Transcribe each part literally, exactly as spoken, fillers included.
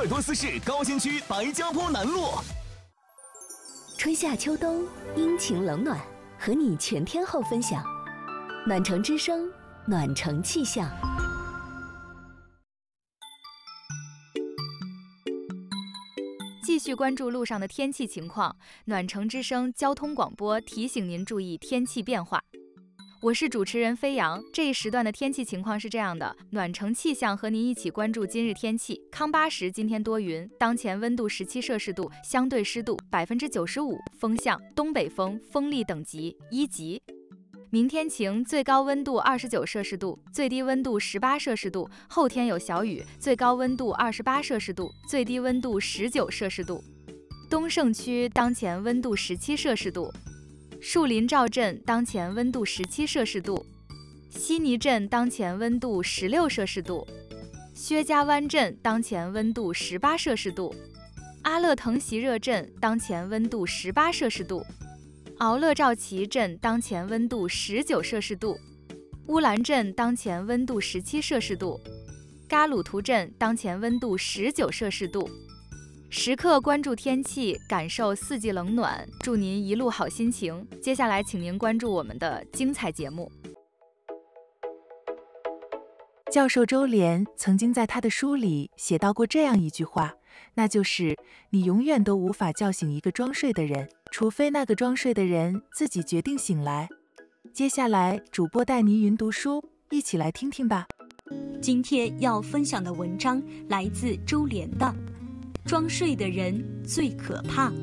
鄂尔多斯市高新区白家坡南路。 春夏秋冬，阴晴冷暖，和你全天候分享。暖城之声，暖城气象。 继续关注路上的天气情况，暖城之声交通广播提醒您注意天气变化。我是主持人飞扬，这一时段的天气情况是这样的：暖城气象和您一起关注今日天气。康巴什今天多云，当前温度十七摄氏度，相对湿度百分之九十五，风向东北风，风力等级一级。明天晴，最高温度二十九摄氏度，最低温度十八摄氏度。后天有小雨，最高温度二十八摄氏度，最低温度十九摄氏度。东胜区当前温度十七摄氏度。树林赵镇当前温度十七摄氏度，悉尼镇当前温度十六摄氏度，薛家湾镇当前温度十八摄氏度，阿勒腾席热镇当前温度十八摄氏度，敖勒赵旗镇当前温度十九摄氏度，乌兰镇当前温度十七摄氏度，嘎鲁图镇当前温度十九摄氏度。时刻关注天气，感受四季冷暖，祝您一路好心情。接下来请您关注我们的精彩节目。 教授周濂曾经在他的书里写到过这样一句话，那就是你永远都无法叫醒一个装睡的人，除非那个装睡的人自己决定醒来。接下来主播带您云读书，一起来听听吧。 今天要分享的文章来自周濂的装睡的人最可怕。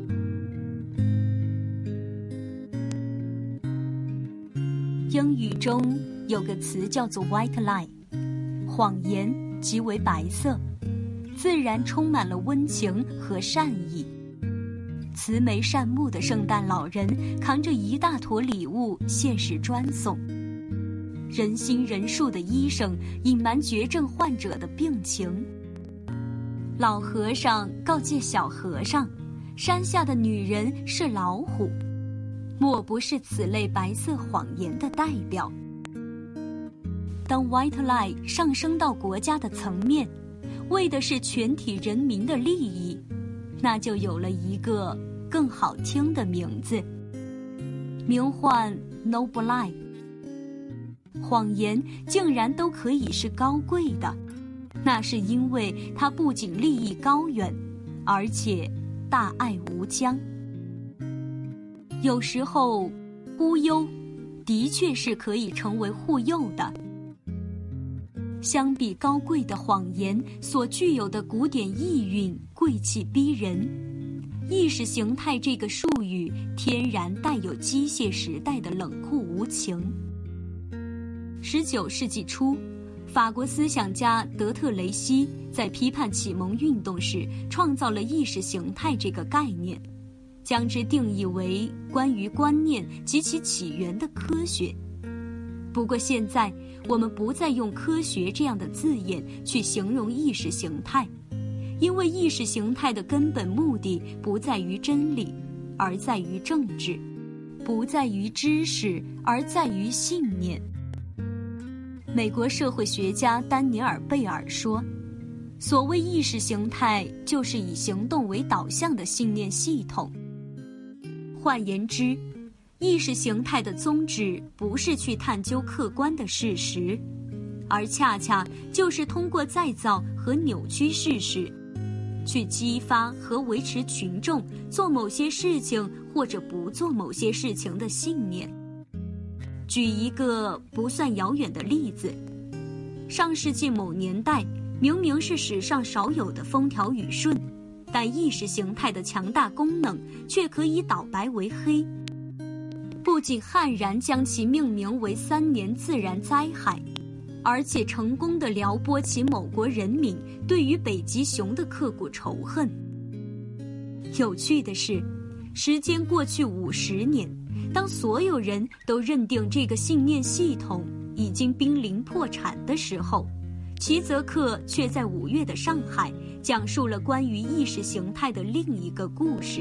英语中有个词叫做 white lie， 谎言即为白色，自然充满了温情和善意。慈眉善目的圣诞老人扛着一大坨礼物限时专送，仁心仁术的医生隐瞒绝症患者的病情。老和尚告诫小和尚，山下的女人是老虎，莫不是此类白色谎言的代表。当 white lie 上升到国家的层面，为的是全体人民的利益，那就有了一个更好听的名字，名唤 noble lie。 谎言竟然都可以是高贵的，那是因为它不仅利益高远，而且大爱无疆。有时候忽悠的确是可以成为护佑的。相比高贵的谎言所具有的古典意蕴贵气逼人，意识形态这个术语天然带有机械时代的冷酷无情。十九世纪初，法国思想家德特雷西在批判启蒙运动时创造了意识形态这个概念，将之定义为关于观念及其起源的科学。不过现在我们不再用科学这样的字眼去形容意识形态，因为意识形态的根本目的不在于真理，而在于政治；不在于知识，而在于信念。美国社会学家丹尼尔·贝尔说，所谓意识形态就是以行动为导向的信念系统。换言之，意识形态的宗旨不是去探究客观的事实，而恰恰就是通过再造和扭曲事实，去激发和维持群众做某些事情或者不做某些事情的信念。举一个不算遥远的例子，上世纪某年代，明明是史上少有的风调雨顺，但意识形态的强大功能却可以倒白为黑，不仅悍然将其命名为三年自然灾害，而且成功地撩拨起某国人民对于北极熊的刻骨仇恨。有趣的是，时间过去五十年，当所有人都认定这个信念系统已经濒临破产的时候，齐泽克却在五月的上海讲述了关于意识形态的另一个故事。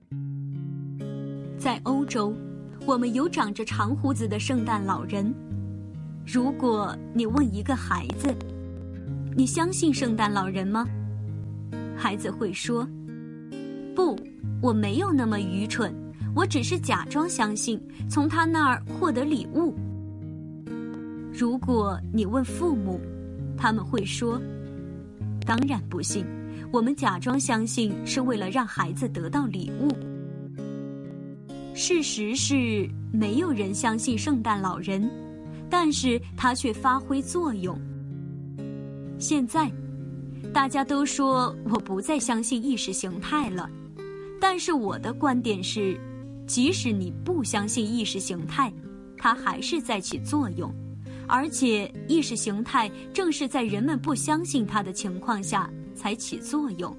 在欧洲，我们有长着长胡子的圣诞老人。如果你问一个孩子，你相信圣诞老人吗？ 孩子会说：不，我没有那么愚蠢，我只是假装相信，从他那儿获得礼物。如果你问父母，他们会说：当然不信，我们假装相信是为了让孩子得到礼物。事实是，没有人相信圣诞老人，但是他却发挥作用。现在，大家都说我不再相信意识形态了，但是我的观点是，即使你不相信意识形态，它还是在起作用，而且意识形态正是在人们不相信它的情况下才起作用。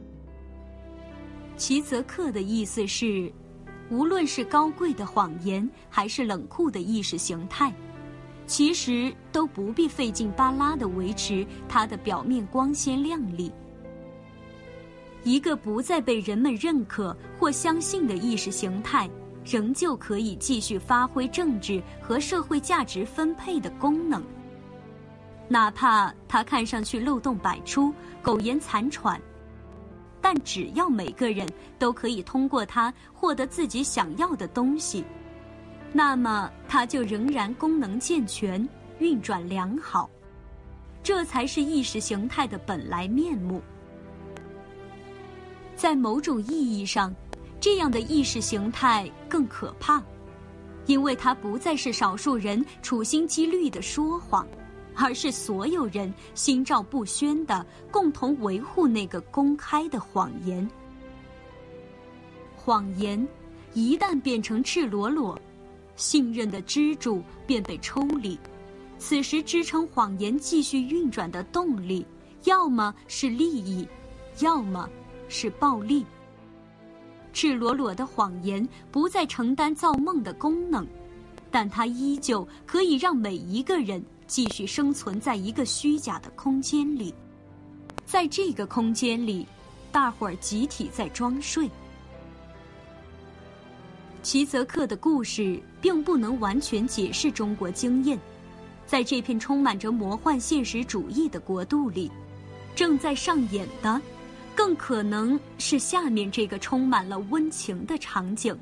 齐泽克的意思是，无论是高贵的谎言还是冷酷的意识形态，其实都不必费劲巴拉地维持它的表面光鲜亮丽。一个不再被人们认可或相信的意识形态，仍旧可以继续发挥政治和社会价值分配的功能，哪怕它看上去漏洞百出、苟延残喘，但只要每个人都可以通过它获得自己想要的东西，那么它就仍然功能健全、运转良好。这才是意识形态的本来面目。在某种意义上，这样的意识形态更可怕，因为它不再是少数人处心积虑的说谎，而是所有人心照不宣地共同维护那个公开的谎言。谎言一旦变成赤裸裸，信任的支柱便被抽离，此时支撑谎言继续运转的动力，要么是利益，要么是暴力。赤裸裸的谎言不再承担造梦的功能，但它依旧可以让每一个人继续生存在一个虚假的空间里。在这个空间里，大伙儿集体在装睡。齐泽克的故事并不能完全解释中国经验，在这片充满着魔幻现实主义的国度里，正在上演的更可能是下面这个充满了温情的场景。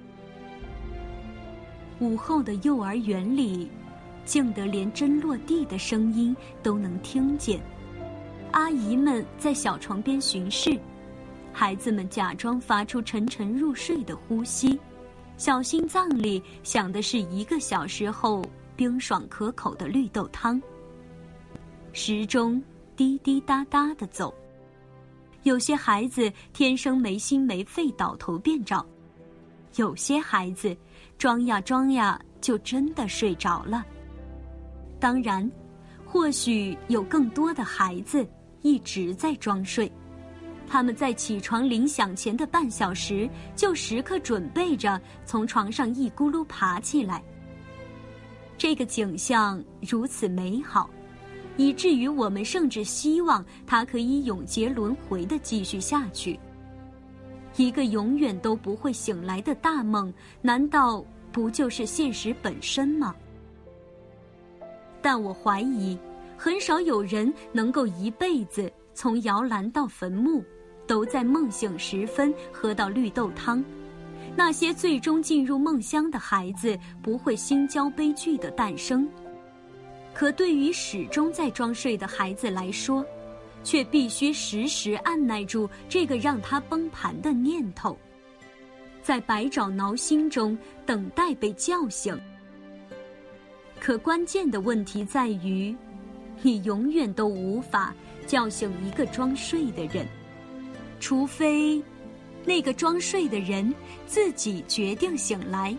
午后的幼儿园里，静得连针落地的声音都能听见。阿姨们在小床边巡视，孩子们假装发出沉沉入睡的呼吸，小心脏里想的是一个小时后冰爽可口的绿豆汤。时钟滴滴答答地走，有些孩子天生没心没肺倒头便找，有些孩子装呀装呀就真的睡着了。当然，或许有更多的孩子一直在装睡，他们在起床铃响前的半小时就时刻准备着从床上一咕噜爬起来。这个景象如此美好，以至于我们甚至希望它可以永劫轮回地继续下去。一个永远都不会醒来的大梦，难道不就是现实本身吗？但我怀疑，很少有人能够一辈子从摇篮到坟墓都在梦醒时分喝到绿豆汤。那些最终进入梦乡的孩子不会心焦悲剧的诞生，可对于始终在装睡的孩子来说，却必须时时按耐住这个让他崩盘的念头，在百爪挠心中等待被叫醒。可关键的问题在于，你永远都无法叫醒一个装睡的人，除非那个装睡的人自己决定醒来。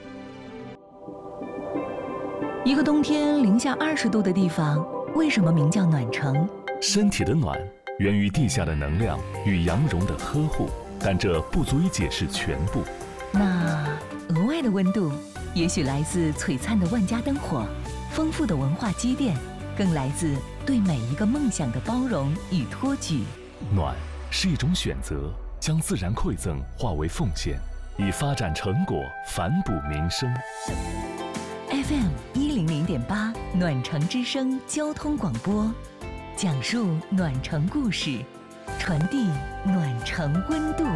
一个冬天零下二十度的地方，为什么名叫暖城？ 身体的暖源于地下的能量与阳绒的呵护，但这不足以解释全部。 那额外的温度，也许来自璀璨的万家灯火，丰富的文化积淀，更来自对每一个梦想的包容与托举。 暖是一种选择，将自然馈赠化为奉献，以发展成果反哺民生。 F M 一零零点八暖城之声交通广播，讲述暖城故事， 传递暖城温度。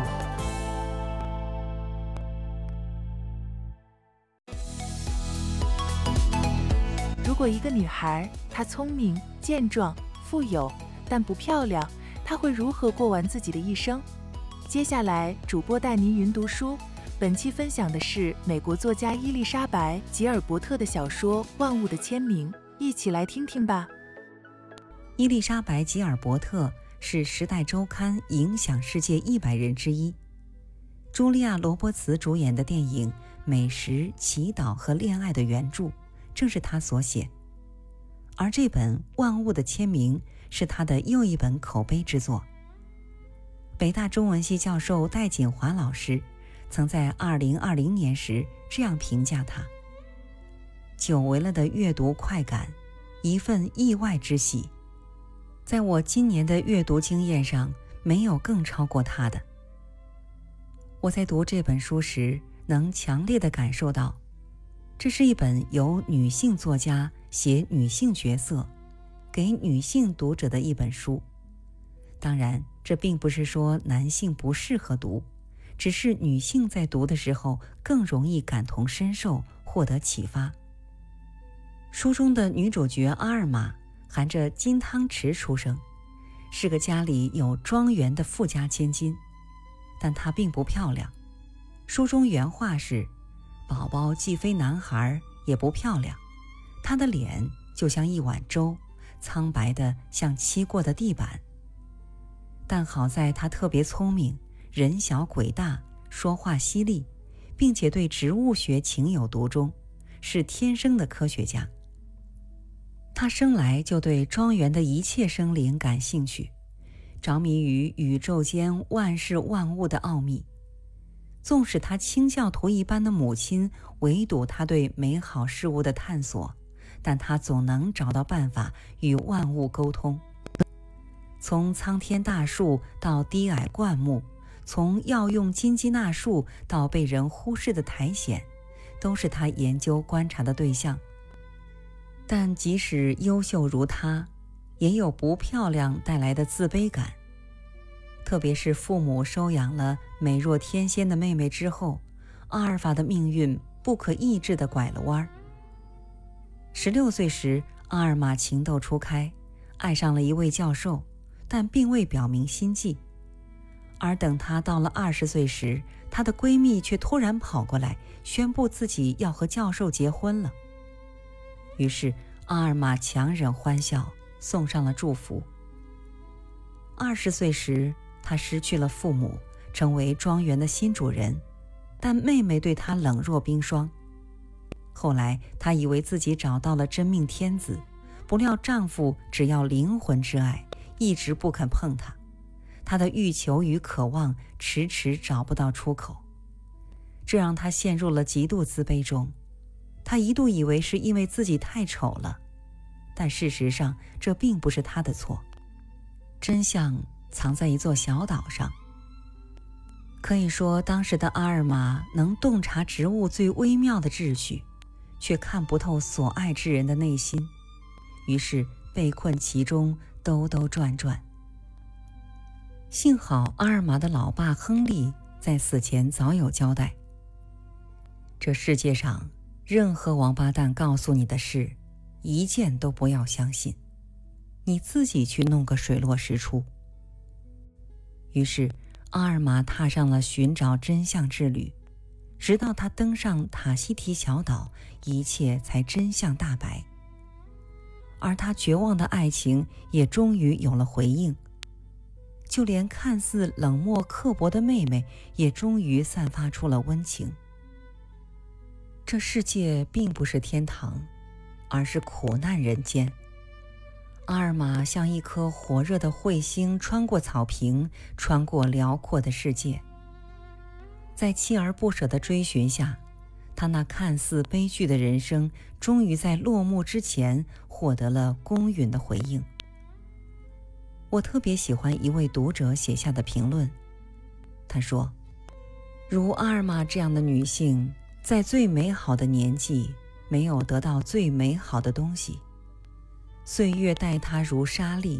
如果一个女孩，她聪明、健壮、富有，但不漂亮，她会如何过完自己的一生？接下来，主播带您云读书。本期分享的是美国作家伊丽莎白·吉尔伯特的小说《万物的签名》，一起来听听吧。 伊丽莎白·吉尔伯特是《时代周刊》影响世界一百人之一。茱莉亚·罗伯茨主演的电影《美食、祈祷和恋爱》的原著正是他所写，而这本《万物的签名》是他的又一本口碑之作。北大中文系教授戴锦华老师曾在二零二零年时这样评价他：久违了的阅读快感，一份意外之喜，在我今年的阅读经验上，没有更超过他的。我在读这本书时，能强烈地感受到，这是一本由女性作家写女性角色，给女性读者的一本书。当然，这并不是说男性不适合读，只是女性在读的时候更容易感同身受，获得启发。书中的女主角阿尔玛含着金汤匙出生，是个家里有庄园的富家千金，但她并不漂亮。书中原话是：宝宝既非男孩也不漂亮，她的脸就像一碗粥，苍白的像漆过的地板。但好在她特别聪明，人小鬼大，说话犀利，并且对植物学情有独钟，是天生的科学家。他生来就对庄园的一切生灵感兴趣，着迷于宇宙间万事万物的奥秘。纵使他清教徒一般的母亲围堵他对美好事物的探索，但他总能找到办法与万物沟通。从苍天大树到低矮灌木，从药用金鸡纳树到被人忽视的苔藓，都是他研究观察的对象。但即使优秀如他，也有不漂亮带来的自卑感。特别是父母收养了美若天仙的妹妹之后，阿尔法的命运不可抑制地拐了弯。十六岁时，阿尔玛情窦初开，爱上了一位教授，但并未表明心迹。而等她到了二十岁时，她的闺蜜却突然跑过来，宣布自己要和教授结婚了。于是阿尔玛强忍欢笑，送上了祝福。二十岁时，她失去了父母，成为庄园的新主人，但妹妹对她冷若冰霜。后来她以为自己找到了真命天子，不料丈夫只要灵魂之爱，一直不肯碰她。她的欲求与渴望迟迟找不到出口，这让她陷入了极度自卑中。她一度以为是因为自己太丑了，但事实上这并不是她的错。真相藏在一座小岛上。可以说，当时的阿尔玛能洞察植物最微妙的秩序，却看不透所爱之人的内心，于是被困其中，兜兜转转。幸好阿尔玛的老爸亨利在死前早有交代：这世界上任何王八蛋告诉你的事，一件都不要相信，你自己去弄个水落石出。于是阿尔玛踏上了寻找真相之旅，直到他登上塔希提小岛，一切才真相大白。而他绝望的爱情也终于有了回应，就连看似冷漠刻薄的妹妹也终于散发出了温情。这世界并不是天堂，而是苦难人间。阿尔玛像一颗火热的彗星，穿过草坪，穿过辽阔的世界。在锲而不舍的追寻下，他那看似悲剧的人生终于在落幕之前获得了公允的回应。我特别喜欢一位读者写下的评论，他说：如阿尔玛这样的女性，在最美好的年纪没有得到最美好的东西，岁月待她如沙粒，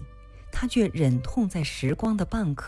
他却忍痛在时光的蚌壳